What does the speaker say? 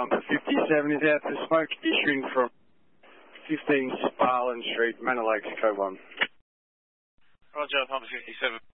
Pumper 57 is out for smoke issuing from 15 Sparland Street, Manor Lakes, Code 1. Roger, Pumper 57.